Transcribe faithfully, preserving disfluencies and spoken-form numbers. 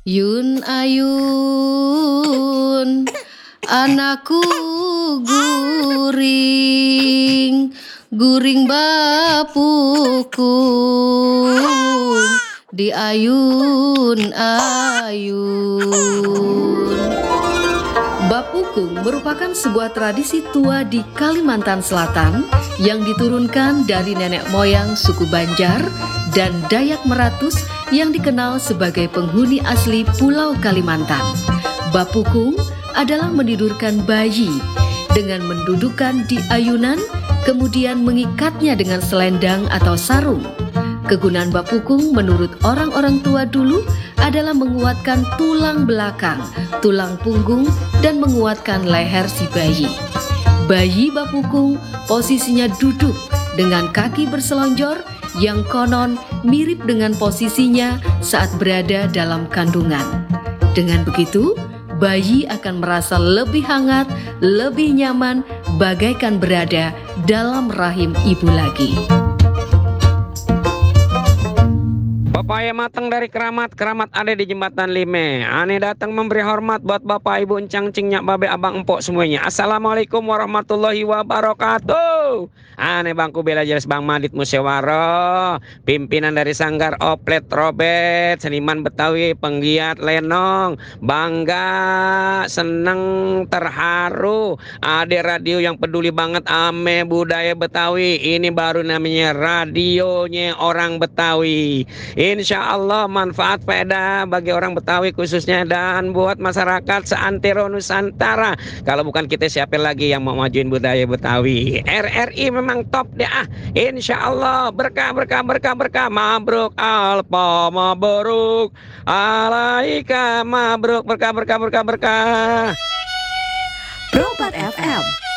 Yun ayun, anakku guring, guring bapukung di ayun-ayun. Bapukung merupakan sebuah tradisi tua di Kalimantan Selatan yang diturunkan dari nenek moyang suku Banjar dan Dayak Meratus yang dikenal sebagai penghuni asli Pulau Kalimantan. Bapukung adalah menidurkan bayi dengan mendudukkan di ayunan, kemudian mengikatnya dengan selendang atau sarung. Kegunaan bapukung menurut orang-orang tua dulu adalah menguatkan tulang belakang, tulang punggung, dan menguatkan leher si bayi. Bayi bapukung posisinya duduk dengan kaki berselonjor yang konon mirip dengan posisinya saat berada dalam kandungan. Dengan begitu, bayi akan merasa lebih hangat, lebih nyaman, bagaikan berada dalam rahim ibu lagi. Papaya matang dari keramat, keramat ada di jembatan Lime. Ane datang memberi hormat buat bapak ibu encang cingnya babe abang empok semuanya. Assalamualaikum warahmatullahi wabarakatuh. Ane bangku bela jelas Bang Madit Musyawaro, pimpinan dari Sanggar Oplet Robet, seniman Betawi, penggiat lenong, bangga, seneng, terharu. Ada radio yang peduli banget ame budaya Betawi. Ini baru namanya radionya orang Betawi. Insya Allah manfaat faedah bagi orang Betawi khususnya dan buat masyarakat seantero Nusantara. Kalau bukan kita siapa lagi yang mau majuin budaya Betawi? R R I memang top deh ah. Insya Allah berkah berkah berkah berkah. Mabruk alpa mabruk alaika mabruk berkah berkah berkah berkah. Pro empat F M